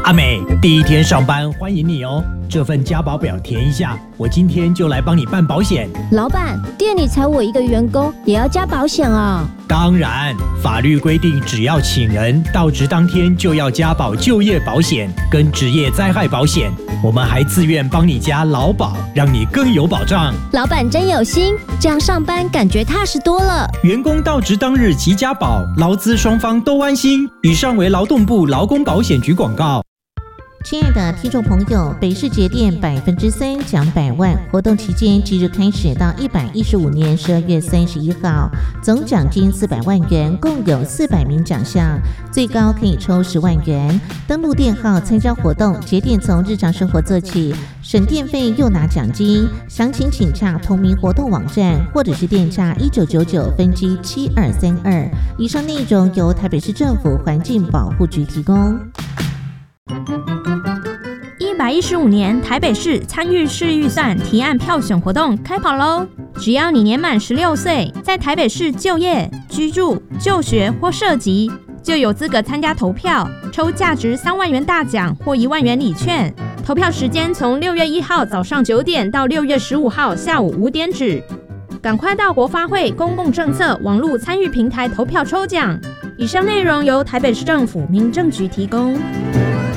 阿美，第一天上班，欢迎你哦。这份加保表填一下，我今天就来帮你办保险。 老板，店里才我一个员工，也要加保险啊？ 当然，法律规定，只要请人到职当天就要加保就业保险跟职业灾害保险。我们还自愿帮你加劳保，让你更有保障。 老板真有心，这样上班感觉踏实多了。 员工到职当日即加保，劳资双方都安心。以上为劳动部劳工保险局广告。 亲爱的听众朋友，北市节电3%奖100万活动期间即日开始到115年12月31号，总奖金400万元，共有400名奖项，最高可以抽10万元。登录电号参加活动，节电从日常生活做起，省电费又拿奖金。详情请洽同名活动网站，或者是电洽1999分机7232。以上内容由台北市政府环境保护局提供。 115年台北市参与市预算提案票选活动开跑喽！只要你年满16岁，在台北市就业、居住、就学或涉及，就有资格参加投票，抽价值3万元大奖或1万元礼券。投票时间从6月1号早上9点到6月15号下午5点止。赶快到国发会公共政策网络参与平台投票抽奖。以上内容由台北市政府民政局提供。